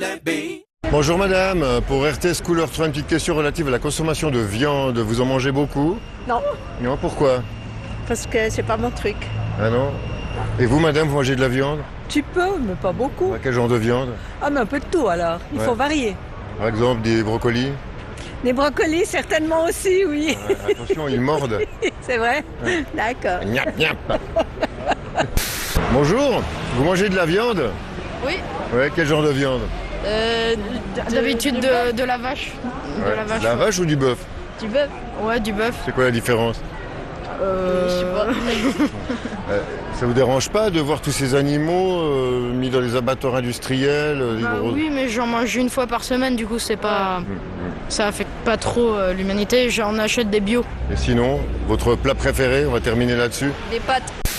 Bonjour madame, pour RTS Couleur 3, une petite question relative à la consommation de viande. Vous en mangez beaucoup? Non, Non, pourquoi? parce que c'est pas mon truc. Ah non? Et vous madame, vous mangez de la viande? Tu peux, mais pas beaucoup. Ah, quel genre de viande? Ah, mais un peu de tout alors. Il Ouais. faut varier. Par exemple, des brocolis? Les brocolis, certainement aussi, oui. Attention, ils mordent. C'est vrai? D'accord. Gnap, gnap. Bonjour, vous mangez de la viande? Oui, Ouais, quel genre de viande? d'habitude de la vache. De Ouais. la vache. De la vache ou du bœuf? Du bœuf. Ouais, du bœuf. C'est quoi la différence? Je sais pas. Ça vous dérange pas de voir tous ces animaux mis dans les abattoirs industriels des Bah grosses- oui, mais j'en mange une fois par semaine, du coup c'est pas. Ça affecte pas trop l'humanité, j'en achète des bio. Et sinon, votre plat préféré, on va terminer là-dessus. Des pâtes.